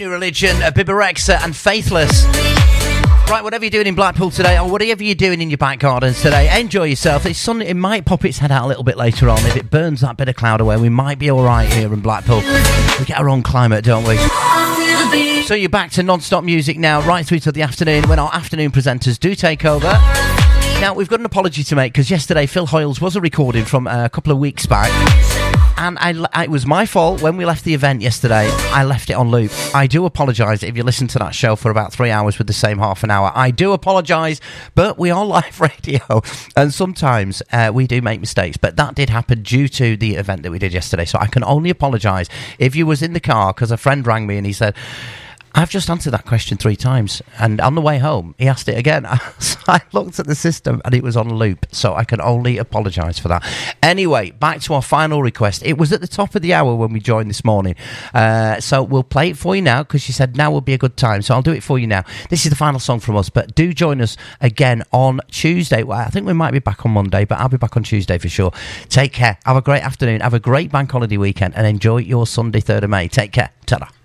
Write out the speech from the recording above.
New Religion, Bibba Rexha and Faithless. Right, whatever you're doing in Blackpool today, or whatever you're doing in your back gardens today, enjoy yourself. It's sun, it might pop its head out a little bit later on. If it burns that bit of cloud away, we might be all right here in Blackpool. We get our own climate, don't we? So you're back to non-stop music now, right through to the afternoon, when our afternoon presenters do take over. Now, we've got an apology to make, because yesterday Phil Hoyles was a recording from a couple of weeks back. And it was my fault when we left the event yesterday. I left it on loop. I do apologise if you listened to that show for about 3 hours with the same half an hour. I do apologise, but we are live radio, and sometimes we do make mistakes. But that did happen due to the event that we did yesterday. So I can only apologise if you was in the car, because a friend rang me and he said, I've just answered that question 3 times, and on the way home he asked it again. So I looked at the system and it was on loop, so I can only apologise for that. Anyway, back to our final request. It was at the top of the hour when we joined this morning, so we'll play it for you now, because she said now would be a good time, so I'll do it for you now. This is the final song from us, but do join us again on Tuesday. Well, I think we might be back on Monday, but I'll be back on Tuesday for sure. Take care, have a great afternoon, have a great bank holiday weekend, and enjoy your Sunday 3rd of May. Take care, ta-da.